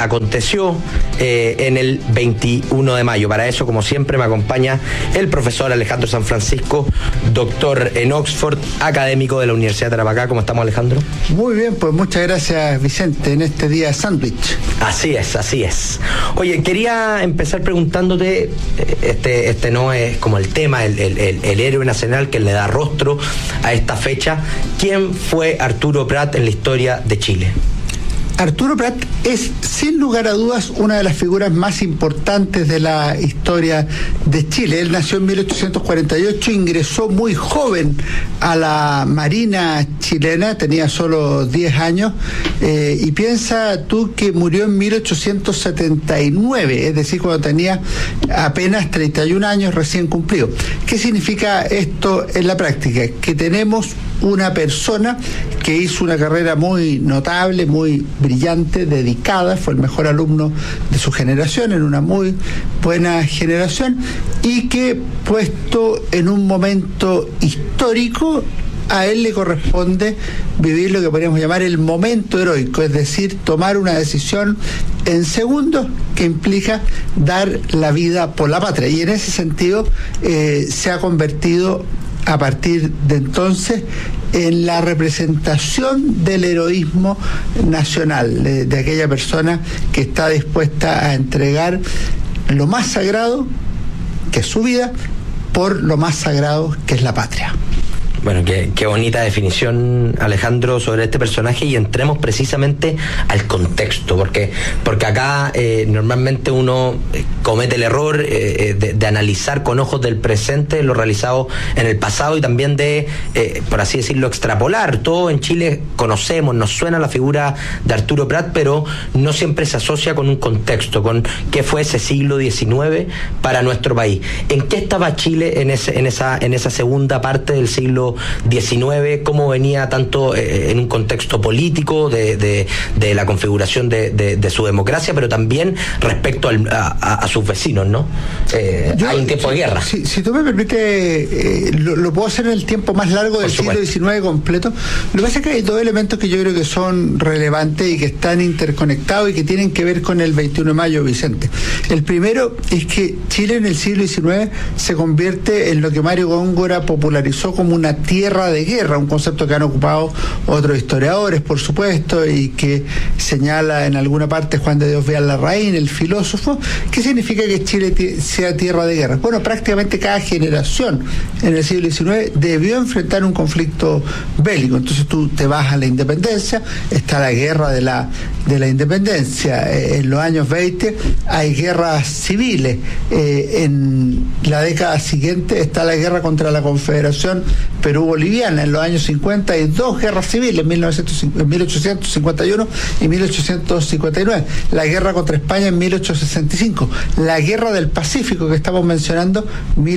aconteció en el 21 de mayo. Para eso, como siempre, me acompaña el profesor Alejandro San Francisco, doctor en Oxford, académico de la Universidad de Tarapacá. ¿Cómo estamos, Alejandro? Muy bien, pues muchas gracias, Vicente, en este día sándwich. Así es. Oye, quería empezar preguntándote, este no es como el tema, el héroe nacional que le da rostro a esta fecha. ¿Quién fue Arturo Prat en la historia de Chile? Arturo Prat es, sin lugar a dudas, una de las figuras más importantes de la historia de Chile. Él nació en 1848, ingresó muy joven a la Marina chilena, tenía solo 10 años, y piensa tú que murió en 1879, es decir, cuando tenía apenas 31 años recién cumplido. ¿Qué significa esto en la práctica? Que tenemos una persona que hizo una carrera muy notable, muy brillante, dedicada, fue el mejor alumno de su generación, en una muy buena generación, y que, puesto en un momento histórico, a él le corresponde vivir lo que podríamos llamar el momento heroico, es decir, tomar una decisión en segundos que implica dar la vida por la patria. Y en ese sentido se ha convertido a partir de entonces en la representación del heroísmo nacional, de aquella persona que está dispuesta a entregar lo más sagrado, que es su vida, por lo más sagrado, que es la patria. Bueno, qué bonita definición, Alejandro, sobre este personaje, y entremos precisamente al contexto, porque acá normalmente uno comete el error de analizar con ojos del presente lo realizado en el pasado y también de, por así decirlo, extrapolar. Todos en Chile conocemos, nos suena la figura de Arturo Prat, pero no siempre se asocia con un contexto, con qué fue ese siglo XIX para nuestro país. ¿En qué estaba Chile en esa segunda parte del siglo XIX? ¿Cómo venía tanto en un contexto político de la configuración de su democracia, pero también respecto a sus vecinos, ¿no? Hay un tiempo de guerra. Si tú me permites, lo puedo hacer en el tiempo más largo del siglo XIX completo. Lo que pasa es que hay dos elementos que yo creo que son relevantes y que están interconectados y que tienen que ver con el 21 de mayo, Vicente. El primero es que Chile en el siglo XIX se convierte en lo que Mario Góngora popularizó como una tierra de guerra, un concepto que han ocupado otros historiadores, por supuesto, y que señala en alguna parte Juan de Dios Vial Larraín, el filósofo. ¿Qué significa que Chile sea tierra de guerra? Bueno, prácticamente cada generación en el siglo XIX debió enfrentar un conflicto bélico. Entonces tú te vas a la independencia, está la guerra de la independencia. En los años 20 hay guerras civiles. En la década siguiente está la guerra contra la Confederación Perú-Boliviana. En los años 50 hay dos guerras civiles, en 1851 y 1859. La guerra contra España en 1865. La guerra del Pacífico que estamos mencionando,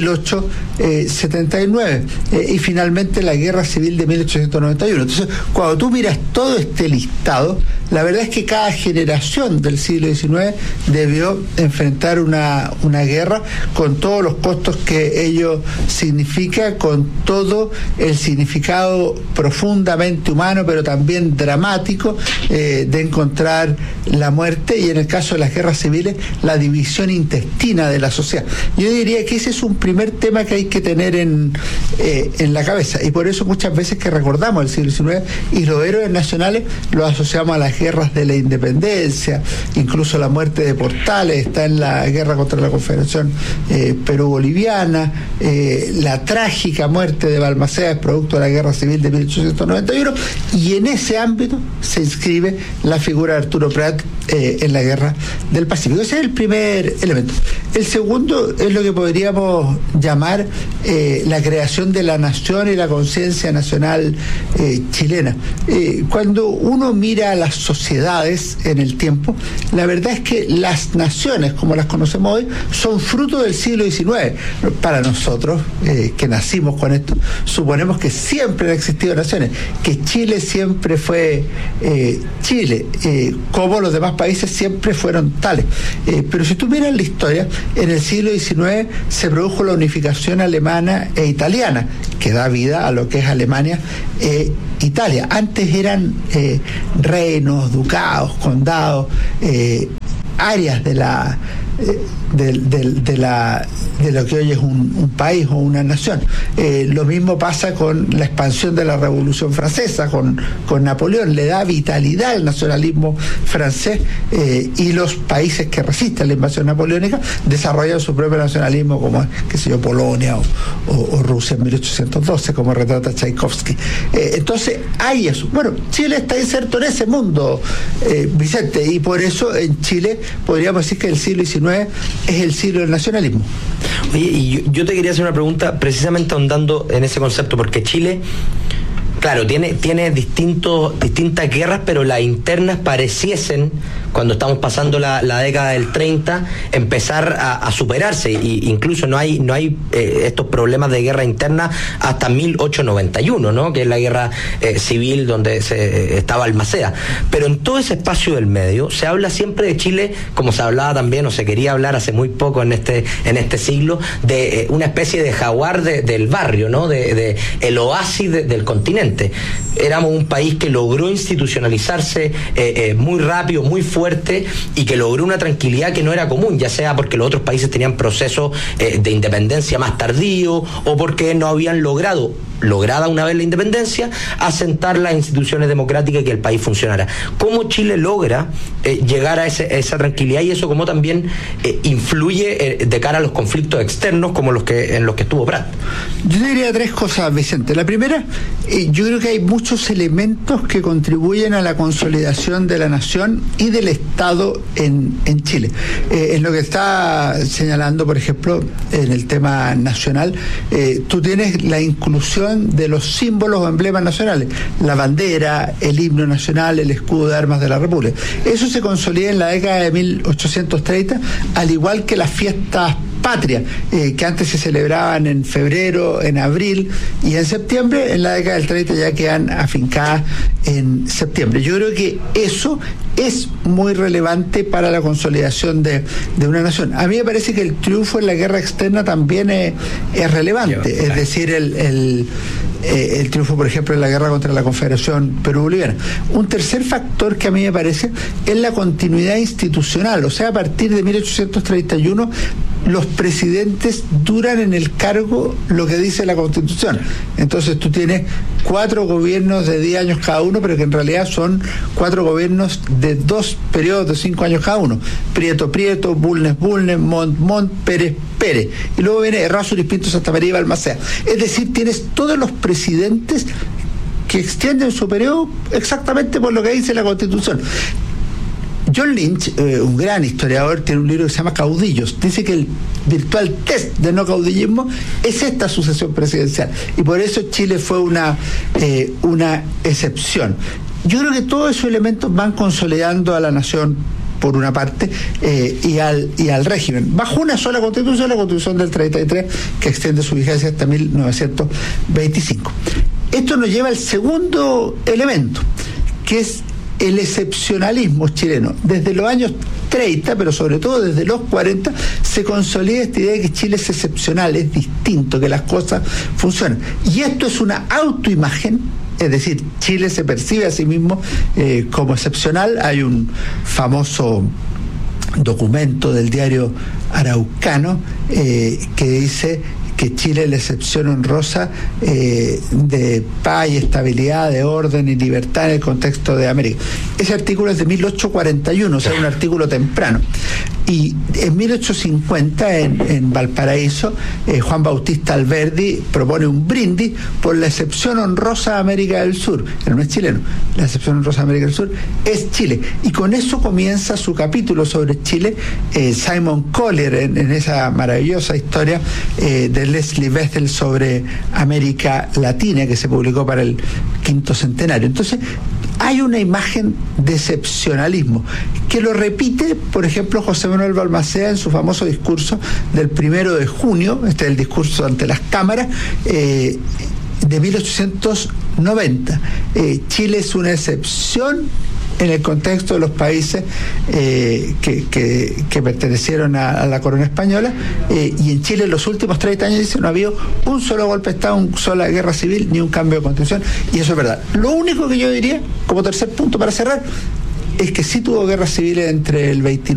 1879. Y finalmente la guerra civil de 1891. Entonces, cuando tú miras todo este listado, la verdad es que cada generación del siglo XIX debió enfrentar una guerra con todos los costos que ello significa, con todo el significado profundamente humano, pero también dramático, de encontrar la muerte, y en el caso de las guerras civiles, la división intestina de la sociedad. Yo diría que ese es un primer tema que hay que tener en la cabeza, y por eso muchas veces que recordamos el siglo XIX y los héroes nacionales los asociamos a las guerras de la independencia. Incluso la muerte de Portales está en la guerra contra la Confederación Perú-Boliviana. La trágica muerte de Balmaceda es producto de la guerra civil de 1891, y en ese ámbito se inscribe la figura de Arturo Prat en la guerra del Pacífico. Ese es el primer elemento. El segundo es lo que podríamos llamar la creación de la nación y la conciencia nacional chilena. Cuando uno mira las sociedades en el tiempo, la verdad es que las naciones, como las conocemos hoy, son fruto del siglo XIX. Para nosotros, que nacimos con esto, suponemos que siempre han existido naciones, que Chile siempre fue Chile, como los demás países siempre fueron tales. Pero si tú miras la historia, en el siglo XIX se produjo la unificación alemana e italiana, que da vida a lo que es Alemania e Italia. Antes eran reinos, ducados, condados, áreas de lo que hoy es un país o una nación. Lo mismo pasa con la expansión de la Revolución Francesa, con Napoleón, le da vitalidad al nacionalismo francés, y los países que resisten la invasión napoleónica desarrollan su propio nacionalismo, como, qué sé yo, Polonia o Rusia en 1812, como retrata Tchaikovsky. Entonces hay eso. Bueno, Chile está inserto en ese mundo, Vicente, y por eso en Chile podríamos decir que el siglo XIX es el siglo del nacionalismo. Oye, y yo te quería hacer una pregunta precisamente ahondando en ese concepto, porque Chile, claro, tiene distintas guerras, pero las internas pareciesen, cuando estamos pasando la década del 30, empezar a superarse, y incluso no hay estos problemas de guerra interna hasta 1891, ¿no? Que es la guerra civil donde estaba Balmaceda. Pero en todo ese espacio del medio se habla siempre de Chile, como se hablaba también, o se quería hablar hace muy poco en este siglo, de una especie de jaguar del barrio, ¿no? De el oasis del continente. Éramos un país que logró institucionalizarse muy rápido, muy fuerte, y que logró una tranquilidad que no era común, ya sea porque los otros países tenían procesos de independencia más tardíos, o porque no habían lograda una vez la independencia, asentar las instituciones democráticas y que el país funcionara. ¿Cómo Chile logra llegar a esa tranquilidad, y eso cómo también influye de cara a los conflictos externos como en los que estuvo Prat? Yo diría tres cosas, Vicente. La primera, yo creo que hay muchos elementos que contribuyen a la consolidación de la nación y del Estado en Chile. En lo que está señalando, por ejemplo, en el tema nacional, tú tienes la inclusión de los símbolos o emblemas nacionales, la bandera, el himno nacional, el escudo de armas de la República. Eso se consolida en la década de 1830, al igual que las fiestas patrias, que antes se celebraban en febrero, en abril y en septiembre. En la década del 30 ya quedan afincadas en septiembre. Yo creo que eso es muy relevante para la consolidación de una nación. A mí me parece que el triunfo en la guerra externa también es relevante, es decir, el triunfo, por ejemplo, en la guerra contra la Confederación Perú-Boliviana. Un tercer factor que a mí me parece es la continuidad institucional, o sea, a partir de 1831 los presidentes duran en el cargo lo que dice la Constitución. Entonces tú tienes 4 gobiernos de 10 años cada uno, pero que en realidad son 4 gobiernos de 2 periodos de 5 años cada uno. Prieto, Bulnes, Montt, Pérez. Y luego viene Errázuriz, Pinto, Santa María y Balmaceda. Es decir, tienes todos los presidentes que extienden su periodo exactamente por lo que dice la Constitución. John Lynch, un gran historiador, tiene un libro que se llama Caudillos. Dice que el virtual test de no caudillismo es esta sucesión presidencial, y por eso Chile fue una excepción. Yo creo que todos esos elementos van consolidando a la nación, por una parte, y al régimen, bajo una sola constitución, la Constitución del 33, que extiende su vigencia hasta 1925. Esto nos lleva al segundo elemento, que es el excepcionalismo chileno. Desde los años 30, pero sobre todo desde los 40, se consolida esta idea de que Chile es excepcional, es distinto, que las cosas funcionan. Y esto es una autoimagen, es decir, Chile se percibe a sí mismo como excepcional. Hay un famoso documento del diario Araucano que dice que Chile es la excepción honrosa de paz y estabilidad, de orden y libertad en el contexto de América. Ese artículo es de 1841, o sea, un artículo temprano. Y en 1850, en Valparaíso, Juan Bautista Alberdi propone un brindis por la excepción honrosa de América del Sur. Él no es chileno, la excepción honrosa de América del Sur es Chile. Y con eso comienza su capítulo sobre Chile, Simon Collier, en esa maravillosa historia de Leslie Bethel sobre América Latina, que se publicó para el 5º centenario. Entonces, hay una imagen de excepcionalismo que lo repite, por ejemplo, José Manuel Balmaceda en su famoso discurso del 1 de junio, este es el discurso ante las cámaras, de 1890. Chile es una excepción en el contexto de los países que pertenecieron a la corona española, y en Chile en los últimos 30 años, dice, no ha habido un solo golpe de Estado, una sola guerra civil, ni un cambio de constitución, y eso es verdad. Lo único que yo diría, como tercer punto para cerrar, es que sí tuvo guerras civiles entre el 29